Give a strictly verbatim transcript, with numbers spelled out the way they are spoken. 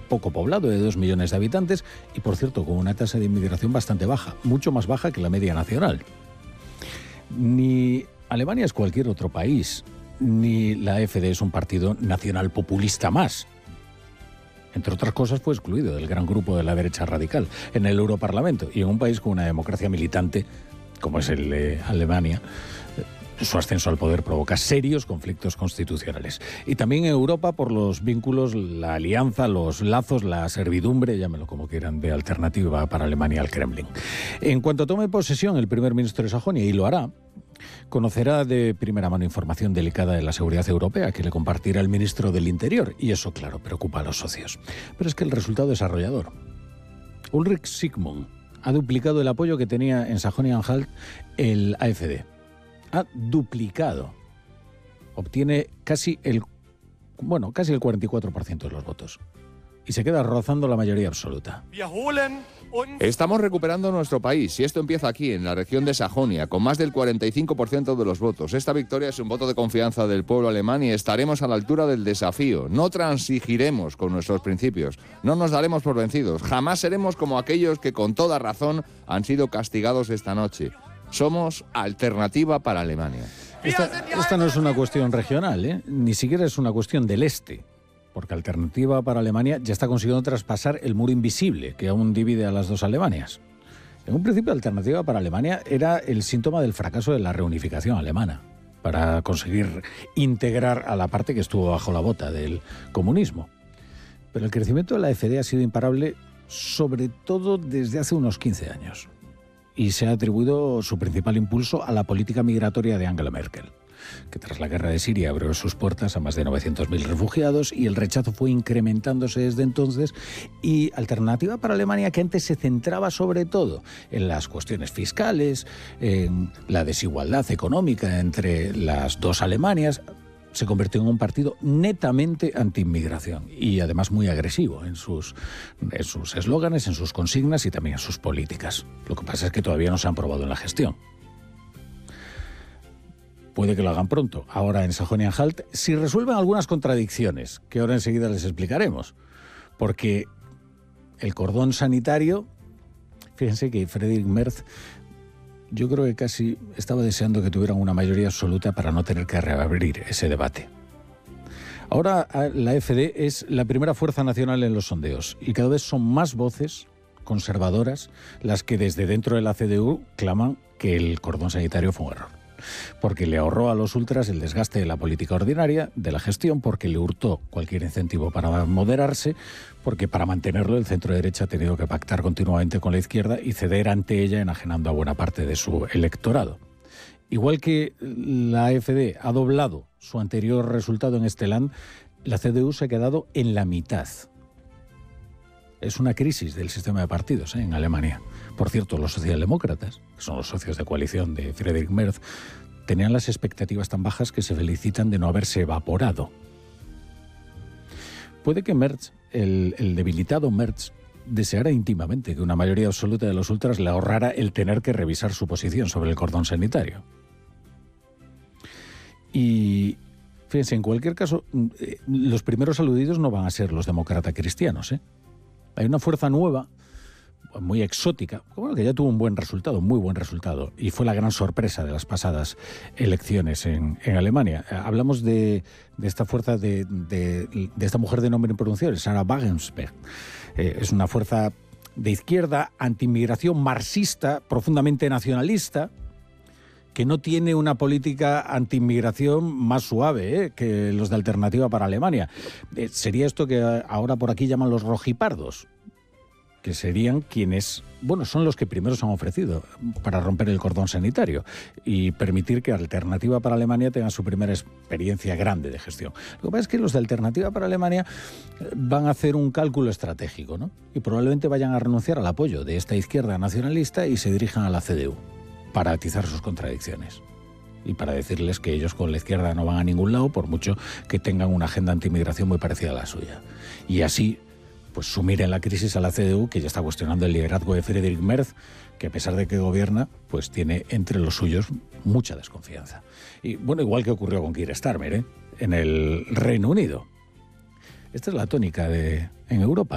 poco poblado, de dos millones de habitantes, y por cierto, con una tasa de inmigración bastante baja, mucho más baja que la media nacional. Ni Alemania es cualquier otro país, ni la AfD es un partido nacional populista más. Entre otras cosas, fue excluido del gran grupo de la derecha radical en el Europarlamento, y en un país con una democracia militante, como es el de Alemania, su ascenso al poder provoca serios conflictos constitucionales. Y también en Europa por los vínculos, la alianza, los lazos, la servidumbre, llámelo como quieran, de alternativa para Alemania al Kremlin. En cuanto tome posesión el primer ministro de Sajonia, y lo hará, conocerá de primera mano información delicada de la seguridad europea que le compartirá el ministro del Interior, y eso, claro, preocupa a los socios. Pero es que el resultado es arrollador. Ulrich Sigmund ha duplicado el apoyo que tenía en Sajonia-Anhalt el AfD. Ha duplicado. Obtiene casi el, bueno, casi el cuarenta y cuatro por ciento de los votos. Y se queda rozando la mayoría absoluta. Estamos recuperando nuestro país y esto empieza aquí, en la región de Sajonia, con más del cuarenta y cinco por ciento de los votos. Esta victoria es un voto de confianza del pueblo alemán y estaremos a la altura del desafío. No transigiremos con nuestros principios, no nos daremos por vencidos. Jamás seremos como aquellos que con toda razón han sido castigados esta noche. Somos alternativa para Alemania. Esta, esta no es una cuestión regional, ¿eh? Ni siquiera es una cuestión del este, porque Alternativa para Alemania ya está consiguiendo traspasar el muro invisible que aún divide a las dos Alemanias. En un principio, Alternativa para Alemania era el síntoma del fracaso de la reunificación alemana, para conseguir integrar a la parte que estuvo bajo la bota del comunismo. Pero el crecimiento de la AfD ha sido imparable, sobre todo desde hace unos quince años. Y se ha atribuido su principal impulso a la política migratoria de Angela Merkel, que tras la guerra de Siria abrió sus puertas a más de novecientos mil refugiados, y el rechazo fue incrementándose desde entonces. Y Alternativa para Alemania, que antes se centraba sobre todo en las cuestiones fiscales, en la desigualdad económica entre las dos Alemanias, se convirtió en un partido netamente anti-inmigración y además muy agresivo en sus en sus eslóganes, en sus consignas y también en sus políticas. Lo que pasa es que todavía no se han probado en la gestión. Puede que lo hagan pronto, ahora en Sajonia-Anhalt, si resuelven algunas contradicciones, que ahora enseguida les explicaremos. Porque el cordón sanitario, fíjense que Friedrich Merz, yo creo que casi estaba deseando que tuvieran una mayoría absoluta para no tener que reabrir ese debate. Ahora la AfD es la primera fuerza nacional en los sondeos y cada vez son más voces conservadoras las que desde dentro de la C D U claman que el cordón sanitario fue un error. Porque le ahorró a los ultras el desgaste de la política ordinaria, de la gestión, porque le hurtó cualquier incentivo para moderarse, porque para mantenerlo el centro derecha ha tenido que pactar continuamente con la izquierda y ceder ante ella, enajenando a buena parte de su electorado. Igual que la AfD ha doblado su anterior resultado en este land, la C D U se ha quedado en la mitad. Es una crisis del sistema de partidos, ¿eh?, en Alemania. Por cierto, los socialdemócratas, que son los socios de coalición de Friedrich Merz, tenían las expectativas tan bajas que se felicitan de no haberse evaporado. Puede que Merz, el, el debilitado Merz, deseara íntimamente que una mayoría absoluta de los ultras le ahorrara el tener que revisar su posición sobre el cordón sanitario. Y fíjense, en cualquier caso, los primeros aludidos no van a ser los demócratas cristianos, ¿eh? Hay una fuerza nueva, muy exótica, bueno, que ya tuvo un buen resultado, muy buen resultado, y fue la gran sorpresa de las pasadas elecciones en, en Alemania. Hablamos de, de esta fuerza, de, de, de esta mujer de nombre impronunciable, Sarah Wagenknecht. Eh, es una fuerza de izquierda, anti-inmigración, marxista, profundamente nacionalista, que no tiene una política anti-inmigración más suave, ¿eh?, que los de Alternativa para Alemania. Eh, sería esto que ahora por aquí llaman los rojipardos, que serían quienes, bueno, son los que primero se han ofrecido para romper el cordón sanitario y permitir que Alternativa para Alemania tenga su primera experiencia grande de gestión. Lo que pasa es que los de Alternativa para Alemania van a hacer un cálculo estratégico, ¿no? Y probablemente vayan a renunciar al apoyo de esta izquierda nacionalista y se dirijan a la C D U para atizar sus contradicciones y para decirles que ellos con la izquierda no van a ningún lado, por mucho que tengan una agenda anti-inmigración muy parecida a la suya. Y así, pues sumir en la crisis a la C D U, que ya está cuestionando el liderazgo de Friedrich Merz, que a pesar de que gobierna, pues tiene entre los suyos mucha desconfianza. Y bueno, igual que ocurrió con Keir Starmer, ¿eh?, en el Reino Unido. Esta es la tónica de, en Europa.